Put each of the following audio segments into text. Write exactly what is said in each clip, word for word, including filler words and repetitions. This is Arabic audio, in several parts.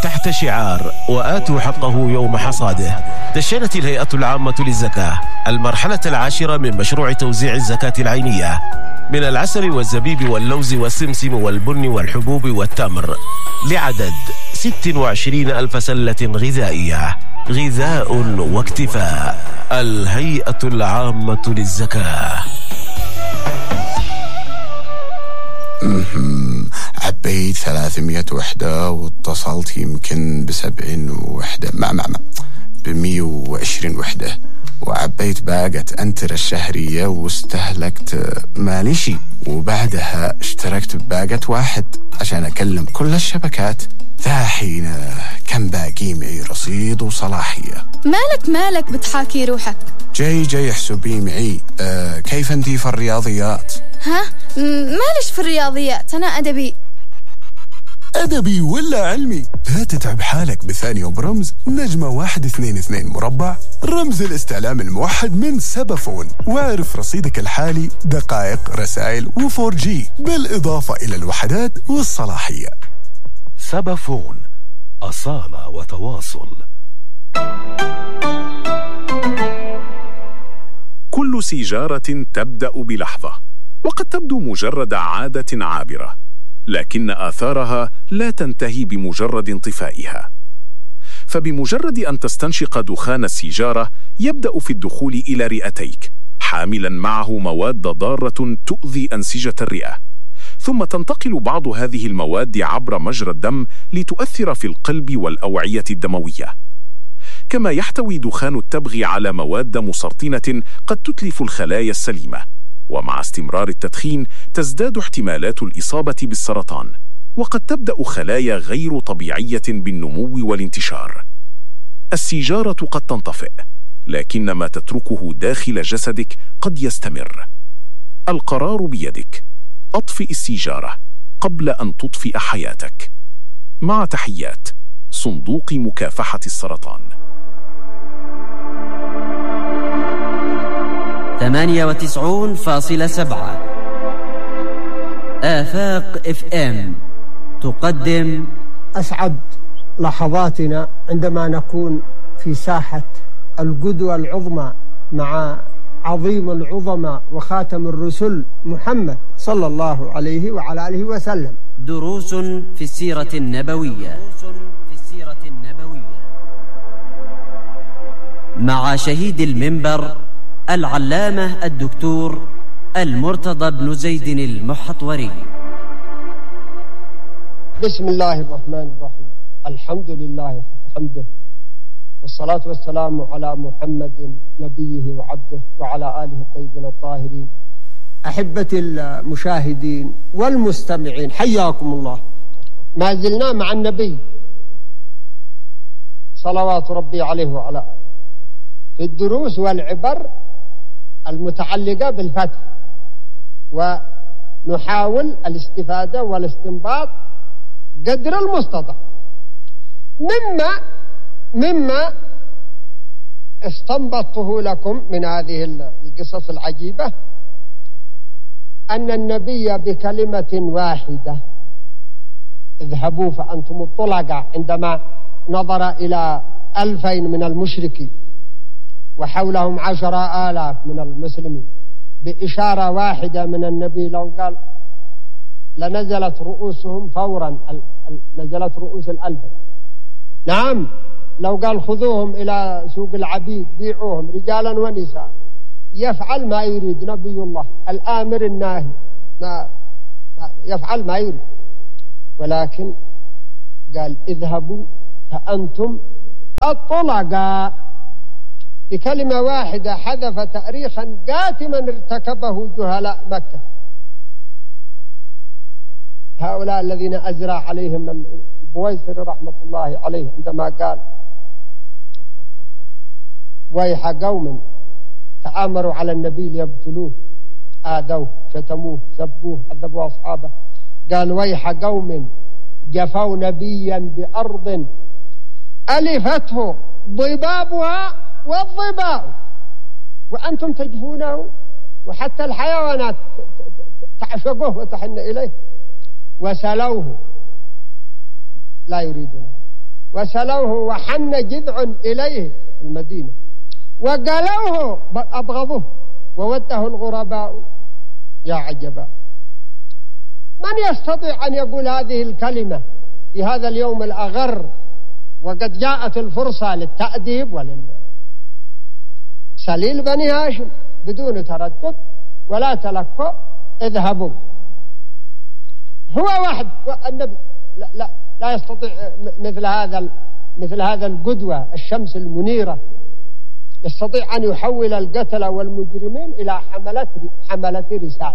تحت شعار وآتوا حقه يوم حصاده، دشنت الهيئة العامة للزكاة المرحلة العاشرة من مشروع توزيع الزكاة العينية من العسل والزبيب واللوز والسمسم والبن والحبوب والتمر لعدد ستة وعشرين ألف سلة غذائية. غذاء واكتفاء. الهيئة العامة للزكاة. عبيت ثلاثمية وحدة واتصلت يمكن بسبعين وحدة مع مع مع بمية وعشرين وحدة، وعبيت باقة أنتر الشهرية واستهلكت مالي شي، وبعدها اشتركت بباقة واحد عشان أكلم كل الشبكات. ذا حين كان باقي معي رصيد وصلاحية. مالك مالك بتحاكي روحك؟ جاي جاي احسبي معي. أه كيف انتي في الرياضيات؟ ها مالش في الرياضيات، أنا أدبي. أدبي ولا علمي؟ لا تتعب حالك بثانية وبرمز نجمة واحد اثنين اثنين مربع رمز الاستعلام الموحد من سبافون، واعرف رصيدك الحالي دقائق رسائل وفور جي بالإضافة إلى الوحدات والصلاحية. سبافون، أصالة وتواصل. كل سيجارة تبدأ بلحظة، وقد تبدو مجرد عادة عابرة، لكن آثارها لا تنتهي بمجرد انطفائها. فبمجرد أن تستنشق دخان السيجارة يبدأ في الدخول إلى رئتيك حاملا معه مواد ضارة تؤذي أنسجة الرئة، ثم تنتقل بعض هذه المواد عبر مجرى الدم لتؤثر في القلب والأوعية الدموية. كما يحتوي دخان التبغ على مواد مسرطنة قد تتلف الخلايا السليمة، ومع استمرار التدخين تزداد احتمالات الإصابة بالسرطان، وقد تبدأ خلايا غير طبيعية بالنمو والانتشار. السيجارة قد تنطفئ، لكن ما تتركه داخل جسدك قد يستمر. القرار بيدك. أطفئ السيجارة قبل أن تطفئ حياتك. مع تحيات صندوق مكافحة السرطان. ثمانية وتسعون فاصلة سبعة آفاق اف ام تقدم أسعد لحظاتنا عندما نكون في ساحة القدوة العظمى مع عظيم العظماء وخاتم الرسل محمد صلى الله عليه وعلى آله وسلم. دروس في السيرة النبوية مع شهيد المنبر العلامة الدكتور المرتضى بن زيد المحطوري. بسم الله الرحمن الرحيم. الحمد لله حمده، والصلاة والسلام على محمد نبيه وعبده وعلى آله الطيبين الطاهرين. أحبتي المشاهدين والمستمعين حياكم الله. ما زلنا مع النبي صلوات ربي عليه وعلى آله في الدروس والعبر المتعلقة بالفتح، ونحاول الاستفادة والاستنباط قدر المستطاع مما مما استنبطته لكم من هذه القصص العجيبة، أن النبي بكلمة واحدة اذهبوا فأنتم الطلقاء عندما نظر إلى ألفين من المشركين وحولهم عشر آلاف من المسلمين، بإشارة واحدة من النبي لو قال لنزلت رؤوسهم فورا، نزلت رؤوس الألفين. نعم، لو قال خذوهم إلى سوق العبيد بيعوهم رجالا ونساء، يفعل ما يريد نبي الله الآمر الناهي، ما يفعل ما يريد. ولكن قال اذهبوا فأنتم الطلقاء بكلمة واحدة، حذف تاريخا قاتما ارتكبه جهلاء مكة، هؤلاء الذين أزرع عليهم البويسر رحمة الله عليه عندما قال ويح قوم تآمروا على النبي ليبتلوه، آذوه شتموه سبوه عذبوا أصحابه. قال ويح قوم جفوا نبيا بأرض ألفته ضبابها والضباء وأنتم تجفونه، وحتى الحيوانات تعشقوه وتحن إليه، وسلوه لا يريدونه. وسلوه وحن جذع إليه في المدينة وقالوه أبغضوه ووده الغرباء. يا عجبا، من يستطيع أن يقول هذه الكلمة في هذا اليوم الأغر وقد جاءت الفرصة للتأديب وللسليل بني هاشم بدون تردد ولا تلكؤ؟ اذهبوا. هو واحد النبي لا, لا, لا يستطيع مثل هذا مثل هذا القدوة الشمس المنيرة يستطيع أن يحول القتلة والمجرمين إلى حملة حملة رسالة.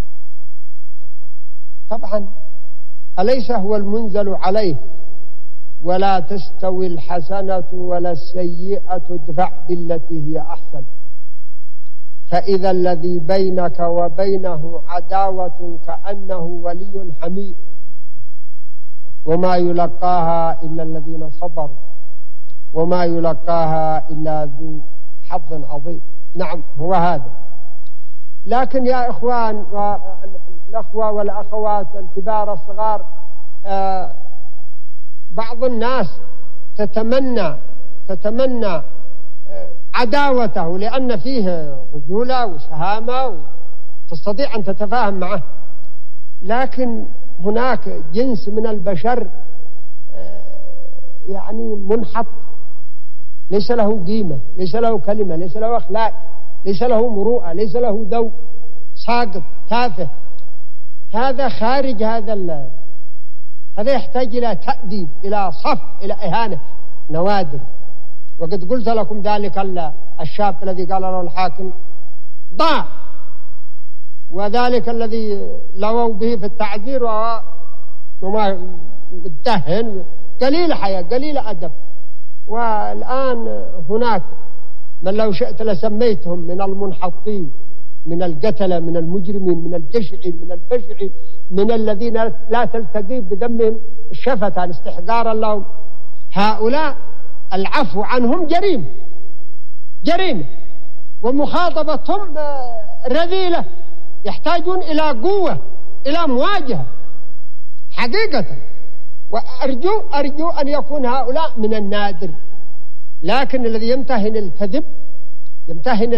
طبعا أليس هو المنزل عليه؟ ولا تستوي الحسنة ولا السيئة ادفع بالتي هي أحسن فإذا الذي بينك وبينه عداوة كأنه ولي حميم وما يلقاها إلا الذين صبروا وما يلقاها إلا ذو حظ عظيم. نعم هو هذا. لكن يا إخوان والأخوة والأخوات الكبار الصغار، آه بعض الناس تتمنى تتمنى آه عداوته لأن فيه رجولة وشهامة وتستطيع أن تتفاهم معه، لكن هناك جنس من البشر آه يعني منحط، ليس له قيمة، ليس له كلمة، ليس له أخلاق، ليس له مروءة، ليس له ذوق، ساقط تافه. هذا خارج هذا ال... هذا يحتاج إلى تأديب، إلى صف، إلى إهانة. نوادر. وقد قلت لكم ذلك الشاب الذي قال له الحاكم ضاع، وذلك الذي لووا به في التعذير وما متهن قليل حياة قليل أدب. والآن هناك من لو شئت لسميتهم من المنحطين، من القتلة، من المجرمين، من الجشعين، من البشعين، من الذين لا تلتقي بذنبهم الشفتان استحقارا لهم. هؤلاء العفو عنهم جريمة جريمة ومخاطبتهم رذيلة، يحتاجون إلى قوة، إلى مواجهة حقيقة. وأرجو أرجو أن يكون هؤلاء من النادر، لكن الذي يمتهن الكذب، يمتهن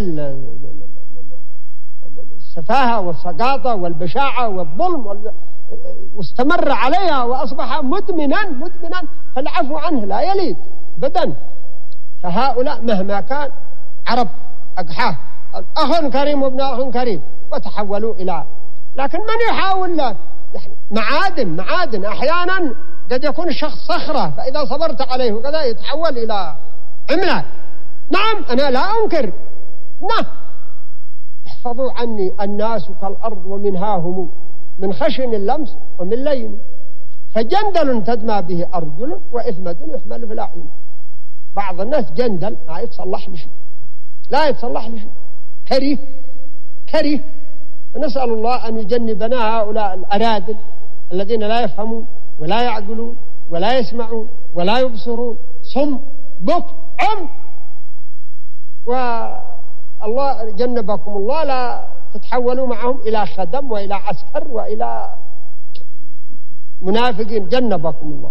السفاهة والسقاطة والبشاعة والظلم واستمر عليها وأصبح مدمنا مدمنا فالعفو عنه لا يليق بدن. فهؤلاء مهما كان عرب أقحاه أخ كريم وابن أخ كريم وتحولوا إلى، لكن من يحاول يعني معادن معادن أحيانا قد يكون الشخص صخرة فإذا صبرت عليه وكذا يتحول إلى عملاق. نعم أنا لا أنكر، نعم احفظوا عني الناس كالأرض ومنها هم من خشن اللمس ومن لين، فجندل تدمى به أرجل وإثمد يحمل في الأعين. بعض الناس جندل لا يتصلح لشيء، لا يتصلح لشيء، كريه كريه. نسأل الله أن يجنبنا هؤلاء الأرادل الذين لا يفهمون ولا يعقلون ولا يسمعون ولا يبصرون، صم بك عم. والله جنبكم الله لا تتحولوا معهم إلى خدم وإلى عسكر وإلى منافقين، جنبكم الله.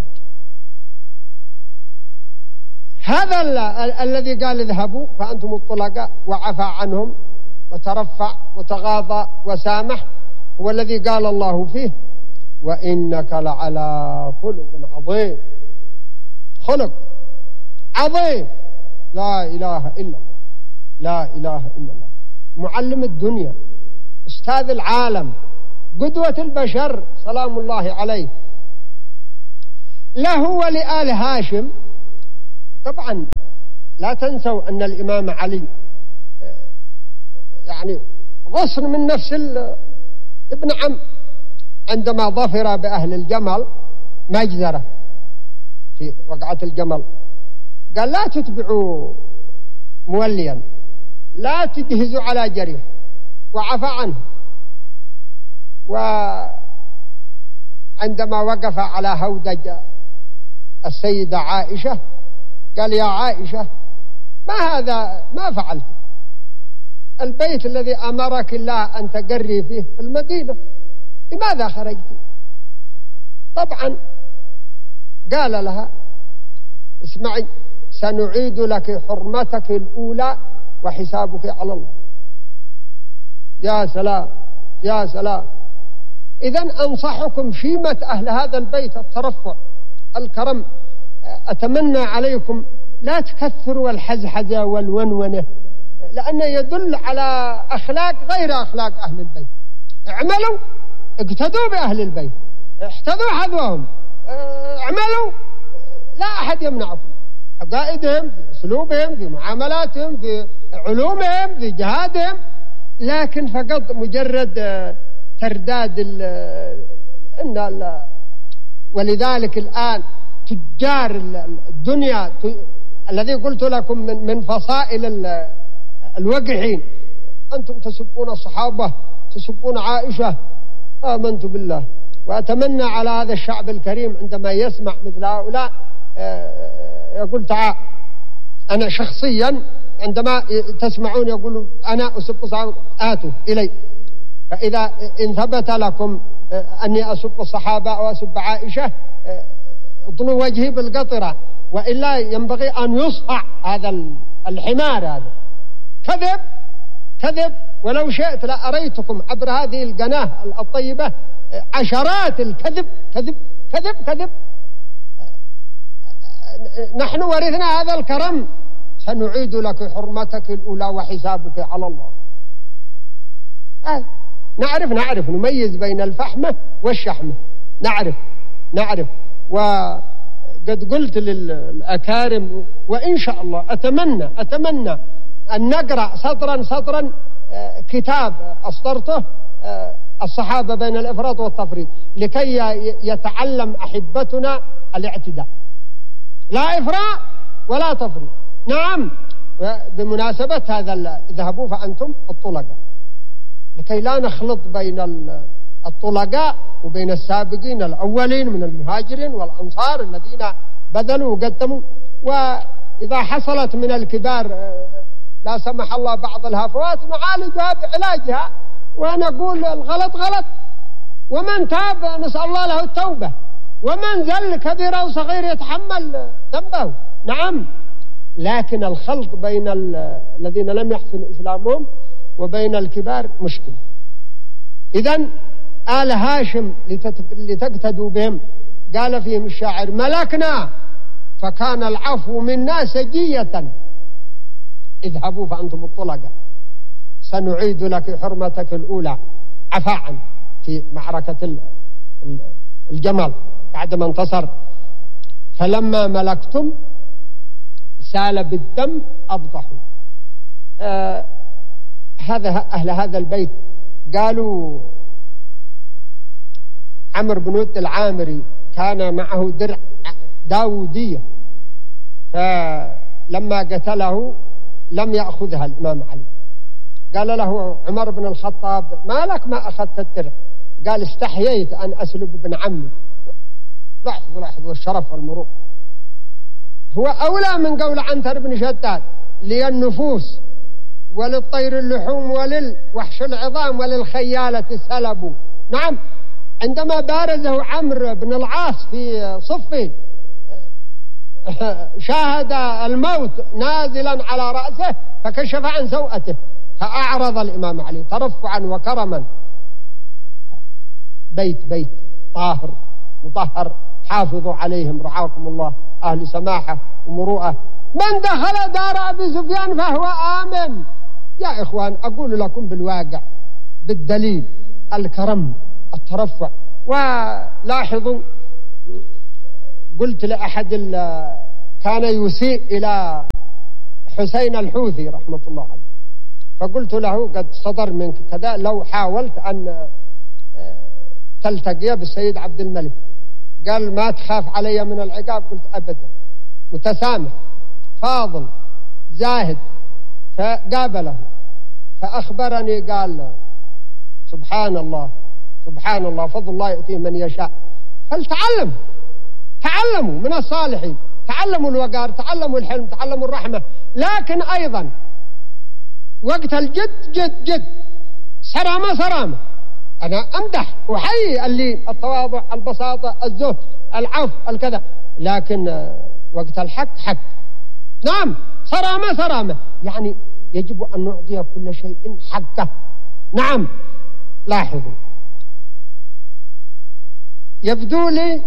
هذا الذي قال اذهبوا فأنتم الطلقاء وعفى عنهم وترفع وتغاضى وسامح هو الذي قال الله فيه وإنك لعلى خلق عظيم. خلق عظيم، لا إله إلا الله، لا إله إلا الله. معلم الدنيا، أستاذ العالم، قدوة البشر سلام الله عليه. له ولآل هاشم. طبعا لا تنسوا أن الإمام علي يعني غصن من نفس ابن عم، عندما ظفر بأهل الجمل مجزرة في وقعة الجمل قال لا تتبعوا موليا، لا تجهزوا على جريح، وعفى عنه. وعندما وقف على هودج السيدة عائشة قال يا عائشة ما هذا، ما فعلت البيت الذي أمرك الله أن تقري فيه في المدينة، لماذا خرجت؟ طبعا قال لها اسمعي، سنعيد لك حرمتك الأولى وحسابك على الله. يا سلام يا سلام. إذن أنصحكم شيمة أهل هذا البيت الترفع الكرم. أتمنى عليكم لا تكثروا الحزحزة والونونة، لأنه يدل على أخلاق غير أخلاق أهل البيت. اعملوا، اقتدوا بأهل البيت، احتذوا حذوهم، اعملوا، لا أحد يمنعكم. عقائدهم، في أسلوبهم، في معاملاتهم، في علومهم، في جهادهم، لكن فقط مجرد ترداد ال ولذلك الآن تجار الدنيا الذي قلت لكم من من فصائل الوقحين، أنتم تسبون الصحابة، تسبون عائشة. آمنت بالله وأتمنى على هذا الشعب الكريم عندما يسمع مثل هؤلاء يقول تعال. أنا شخصيا عندما تسمعون يقولوا أنا أسب الصحابة آتوا إلي، فإذا إن ثبت لكم أني أسب الصحابة أو أسب عائشة اضلوا وجهي بالقطرة، وإلا ينبغي أن يصفع هذا الحمار. هذا كذب كذب، ولو شئت لأريتكم عبر هذه القناة الطيبة عشرات الكذب كذب كذب كذب. نحن ورثنا هذا الكرم، سنعيد لك حرمتك الأولى وحسابك على الله. نعرف نعرف نميز بين الفحمة والشحمة، نعرف نعرف وقد قلت للأكارم وإن شاء الله أتمنى أتمنى أن نقرأ سطرا سطرا كتاب أصدرته الصحابة بين الإفراط والتفريط، لكي يتعلم أحبتنا الاعتداء، لا إفراط ولا تفريط. نعم، بمناسبة هذا اذهبوا فأنتم الطلقاء، لكي لا نخلط بين الطلقاء وبين السابقين الأولين من المهاجرين والأنصار الذين بذلوا وقدموا. وإذا حصلت من الكبار لا سمح الله بعض الهفوات نعالجها بعلاجها ونقول الغلط غلط، ومن تاب نسأل الله له التوبة، ومن زل كبير أو صغير يتحمل ذنبه. نعم، لكن الخلط بين الذين لم يحسن إسلامهم وبين الكبار مشكل. إذن آل هاشم لتقتدوا بهم، قال فيهم الشاعر ملكنا فكان العفو منا سجية، اذهبوا فأنتم الطلقاء سنعيد لك حرمتك الأولى عفاء في معركة الجمل بعدما انتصر. فلما ملكتم سال بالدم أبطحوا. آه هذا أهل هذا البيت قالوا عمرو بن ود العامري كان معه درع داودية، فلما قتله لم يأخذها الإمام علي. قال له عمر بن الخطاب ما لك ما أخذت الدرع؟ قال استحييت أن أسلب ابن عمي. لاحظوا لاحظوا الشرف والمروءة. هو أولى من قول عنتر بن شداد لي النفوس وللطير اللحوم وللوحش العظام وللخيالة السلب. نعم، عندما بارزه عمرو بن العاص في صفين شاهد الموت نازلا على رأسه فكشف عن سوءته، فأعرض الإمام علي ترفعا وكرما. بيت بيت طاهر مطهر، حافظوا عليهم رعاكم الله، أهل سماحة ومروءة. من دخل دار أبي سفيان فهو آمن. يا إخوان أقول لكم بالواقع بالدليل الكرم الترفع. ولاحظوا قلت لأحد كان يسيء إلى حسين الحوثي رحمة الله عليه، فقلت له قد صدر منك كذا، لو حاولت أن تلتقي بالسيد عبد الملك. قال ما تخاف علي من العقاب؟ قلت أبدا، متسامح فاضل زاهد. فقابله فأخبرني قال سبحان الله سبحان الله فضل الله يؤتيه من يشاء. فلتعلم، تعلموا من الصالحين، تعلموا الوقار، تعلموا الحلم، تعلموا الرحمة. لكن أيضا وقت الجد جد جد، سرامة سرامة. أنا أمدح وحي اللي التواضع البساطة الزهد العفو الكذا، لكن وقت الحق حق. نعم، صرامة صرامة، يعني يجب أن نعطي كل شيء حقه. نعم. لاحظوا، يبدو لي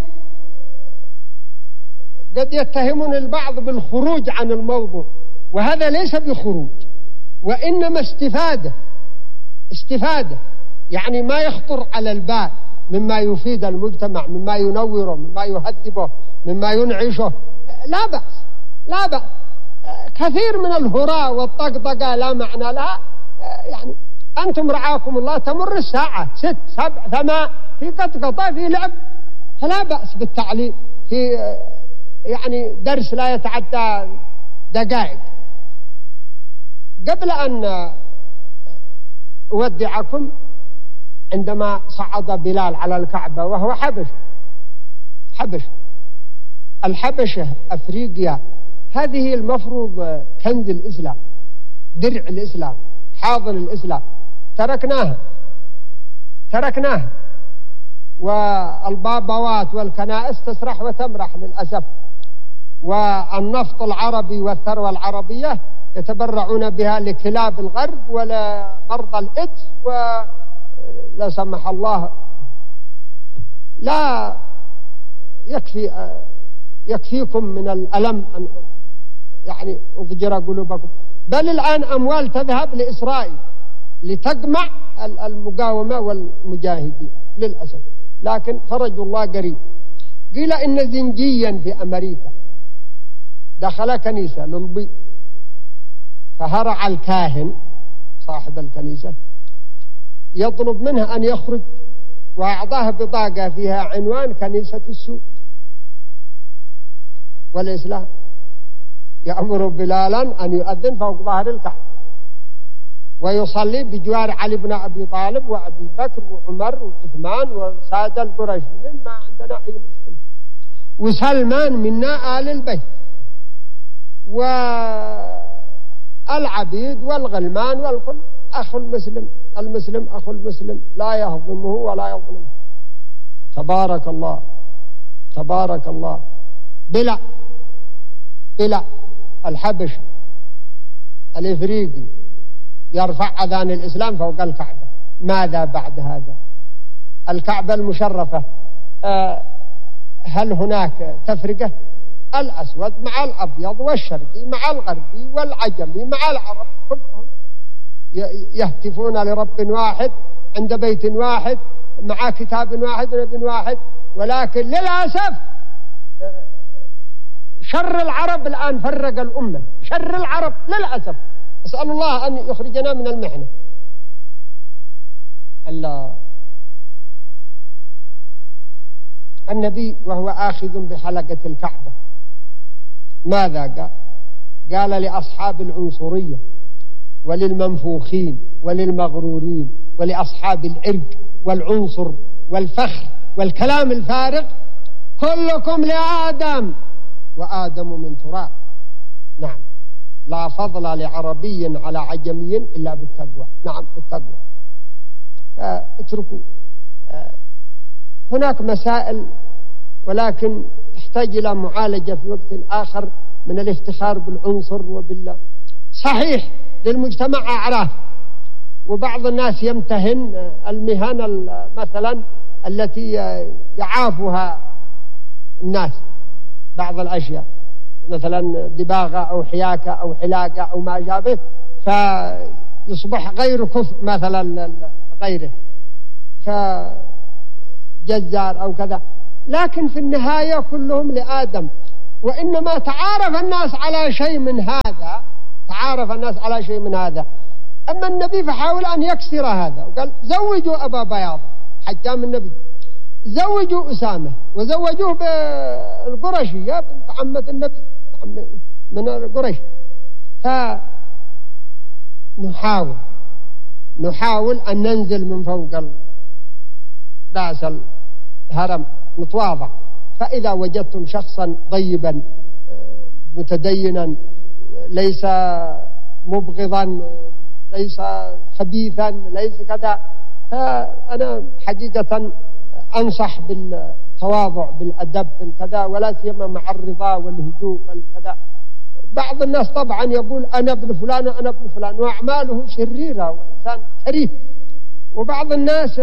قد يتهمون البعض بالخروج عن الموضوع، وهذا ليس بخروج، وإنما استفادة استفادة يعني ما يخطر على البال مما يفيد المجتمع، مما ينوره، مما يهذبه، مما ينعشه، لا بأس لا بأس. كثير من الهراء والطقطقة لا معنى لها، يعني أنتم رعاكم الله تمر الساعة ست سبع ثمان في قطقطة في لعب، فلا بأس بالتعليم في يعني درس لا يتعدى دقائق. قبل أن أودعكم، عندما صعد بلال على الكعبة وهو حبش حبش الحبشة أفريقيا، هذه المفروض كنز الإسلام، درع الإسلام، حاضن الإسلام، تركناها تركناها والبابوات والكنائس تسرح وتمرح للأسف، والنفط العربي والثروة العربية يتبرعون بها لكلاب الغرب ولمرضى الإيدز، ولا سمح الله لا يكفي يكفيكم من الألم أن يعني أضجر قلوبكم. بل الآن أموال تذهب لإسرائيل لتجمع المقاومة والمجاهدين للأسف، لكن فرج الله قريب. قيل إن زنجيا في أمريكا دخل كنيسة للبيض، فهرع الكاهن صاحب الكنيسة يطلب منه أن يخرج، وأعطاه بطاقة فيها عنوان كنيسة السود والإسلام، يأمر بلالا أن يؤذن فوق ظهر الكعبة ويصلي بجوار علي بن أبي طالب وأبي بكر وعمر وعثمان وسادة القرشيين، ما عندنا أي مشكلة، وسلمان منا آل البيت، والعبيد والغلمان والكل أخو المسلم، المسلم أخو المسلم لا يهضمه ولا يظلمه. تبارك الله تبارك الله. بلا بلا الحبش الإفريقي يرفع أذان الإسلام فوق الكعبة، ماذا بعد هذا؟ الكعبة المشرفة هل هناك تفرقة؟ الأسود مع الأبيض والشرقي مع الغربي والعجمي مع العرب، كلهم يهتفون لرب واحد عند بيت واحد مع كتاب واحد ونبي واحد، ولكن للأسف شر العرب الآن فرق الأمة، شر العرب للأسف. أسأل الله أن يخرجنا من المحنة. الله النبي وهو آخذ بحلقة الكعبة ماذا قال؟ قال لأصحاب العنصرية وللمنفوخين وللمغرورين ولأصحاب العرق والعنصر والفخر والكلام الفارغ: كلكم لآدم وآدم من تراب. نعم، لا فضل لعربي على عجمي إلا بالتقوى. نعم بالتقوى. اتركوا هناك مسائل ولكن تحتاج إلى معالجة في وقت آخر من الافتخار بالعنصر وبال صحيح للمجتمع أعراف، وبعض الناس يمتهن المهن مثلا التي يعافها الناس، بعض الأشياء مثلا دباغة أو حياكة أو حلاقة أو ما شابه، فيصبح غير كفء مثلا غيره فجزار أو كذا، لكن في النهاية كلهم لآدم. وإنما تعارف الناس على شيء من هذا، تعارف الناس على شيء من هذا. أما النبي فحاول أن يكسر هذا وقال: زوجوا أبا بياض، حجام النبي، زوجوا أسامة، وزوجوه بالقرشية بنت عمة النبي من القريش. فنحاول نحاول أن ننزل من فوق رأس الهرم، نتواضع. فإذا وجدتم شخصا طيبا متدينا ليس مبغضا ليس خبيثا ليس كذا، فأنا حقيقة أنصح بالتواضع بالأدب بالكذا، ولا سيما مع الرضا والهدوء والكذا. بعض الناس طبعا يقول أنا ابن فلان وأنا ابن فلان وأعماله شريرة وإنسان كريه، وبعض الناس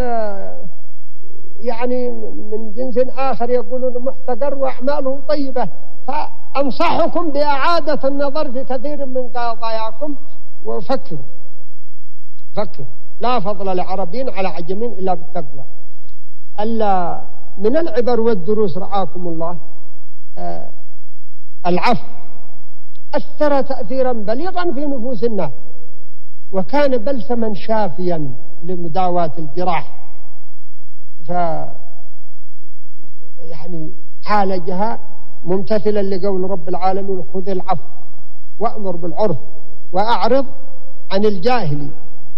يعني من جنس آخر يقولون محتقر وأعماله طيبة. فأنصحكم بإعادة النظر في كثير من قضاياكم وفكروا فكروا. لا فضل لعربي على عجمين إلا بالتقوى. ألا من العبر والدروس رعاكم الله آه العفو أثر تأثيرا بليغا في نفوس الناس، وكان بلسما شافيا لمداواة الجراح، ف يعني عالجها ممتثلا لقول رب العالمين خذ العفو وأمر بالعرف وأعرض عن الجاهل.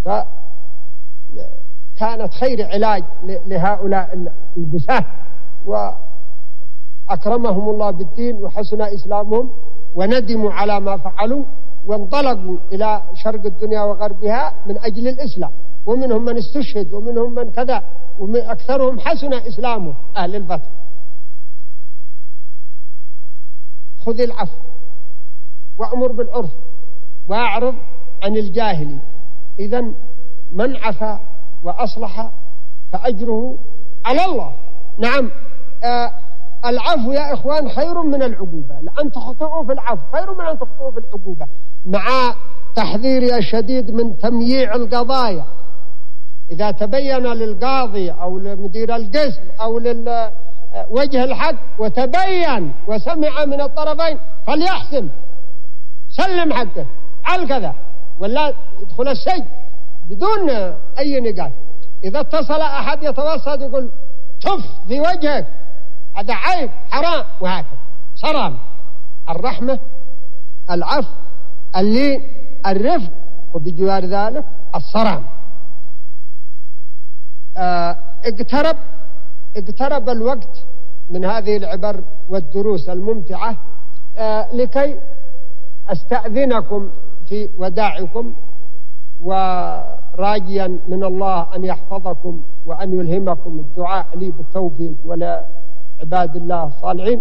فكانت خير علاج لهؤلاء البساة، وأكرمهم الله بالدين وحسن إسلامهم وندموا على ما فعلوا وانطلقوا إلى شرق الدنيا وغربها من أجل الإسلام، ومنهم من استشهد ومنهم من كذا، وأكثرهم حسن إسلامه أهل الفتح. خذ العفو وأمر بالعرف وأعرض عن الجاهل. إذن من عفا وأصلح فأجره على الله. نعم آه العفو يا إخوان خير من العقوبة، لأن تخطئوا في العفو خير من أن تخطئوا في العقوبة، مع تحذيري الشديد من تمييع القضايا. إذا تبين للقاضي أو لمدير القسم أو لوجه الحق وتبين وسمع من الطرفين فليحسم، سلم حقه على كذا ولا يدخل السجن بدون أي نقاش. إذا اتصل أحد يتوسط يقول تف في وجهك هذا عيب حرام، وهكذا. صرام، الرحمة، العفو، اللين، الرفق، وبجوار ذلك الصرام. آه اقترب اقترب الوقت من هذه العبر والدروس الممتعة آه لكي أستأذنكم في وداعكم، وراجيا من الله أن يحفظكم وأن يلهمكم الدعاء لي بالتوفيق ولعباد الله الصالحين،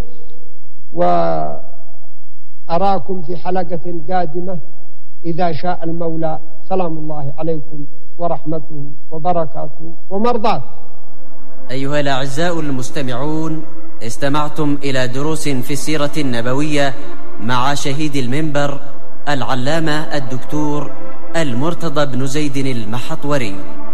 وأراكم في حلقة قادمة إذا شاء المولى. سلام الله عليكم ورحمته وبركاته ومرضاته. أيها الأعزاء المستمعون، استمعتم إلى دروس في السيرة النبوية مع شهيد المنبر العلامة الدكتور المرتضى بن زيد المحطوري.